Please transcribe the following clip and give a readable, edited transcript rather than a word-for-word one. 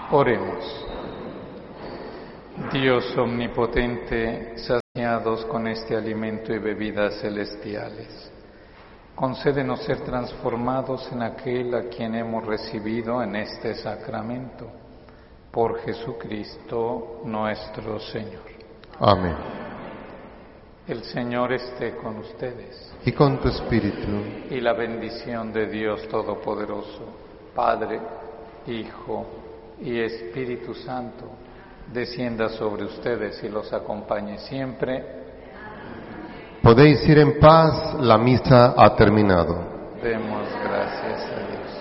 Oremos. Dios omnipotente, saciados con este alimento y bebidas celestiales, concédenos ser transformados en aquel a quien hemos recibido en este sacramento. Por Jesucristo nuestro Señor. Amén. El Señor esté con ustedes. Y con tu espíritu. Y la bendición de Dios Todopoderoso, Padre, Hijo y Espíritu Santo, descienda sobre ustedes y los acompañe siempre. Podéis ir en paz, la misa ha terminado. Demos gracias a Dios.